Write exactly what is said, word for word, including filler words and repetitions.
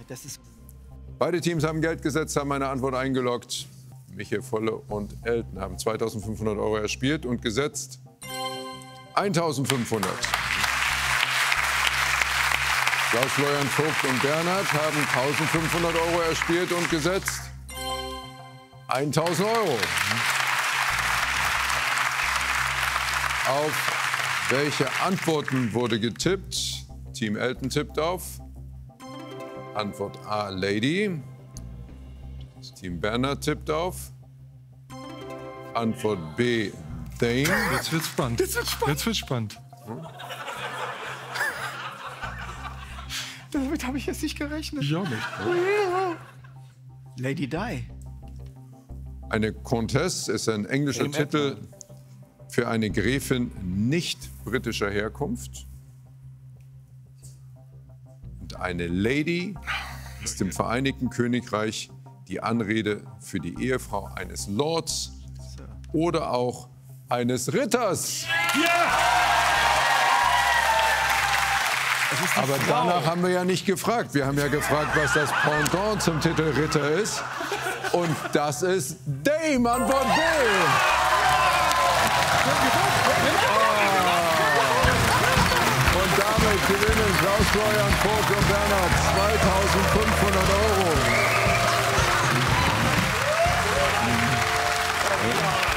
Das ist... Beide Teams haben Geld gesetzt, haben eine Antwort eingeloggt. Michael Volle und Elton haben zweitausendfünfhundert Euro erspielt und gesetzt eintausendfünfhundert. Klaus, Florian, Vogt und Bernhard haben eintausendfünfhundert Euro erspielt und gesetzt eintausend Euro. Auf welche Antworten wurde getippt? Team Elton tippt auf Antwort A, Lady. Das Team Bernhard tippt auf Antwort B, Dame. Jetzt wird's spannend. Jetzt wird's spannend. Jetzt wird's spannend. Hm? Damit habe ich jetzt nicht gerechnet. Ich auch nicht. Lady Di. Eine Countess ist ein englischer Dame Titel für eine Gräfin nicht britischer Herkunft. Und eine Lady ist im Vereinigten Königreich die Anrede für die Ehefrau eines Lords oder auch eines Ritters. Aber danach haben wir ja nicht gefragt. Wir haben ja gefragt, was das Pendant zum Titel Ritter ist. Und das ist Dame, Antwort B. Und damit gewinnen Klaus, Florian, Vogt und Bernhard zweitausendfünfhundert Euro.